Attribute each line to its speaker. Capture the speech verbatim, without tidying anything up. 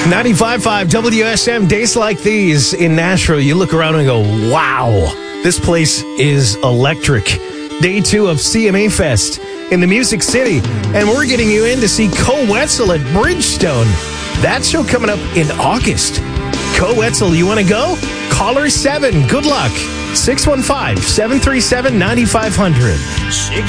Speaker 1: ninety-five point five W S M, days like these in Nashville, you look around and go, wow, this place is electric. Day two of C M A Fest in the Music City, and we're getting you in to see Koe Wetzel at Bridgestone. That show coming up in August. Koe Wetzel, you want to go? Caller seven, good luck. six one five, seven three seven, nine five zero zero.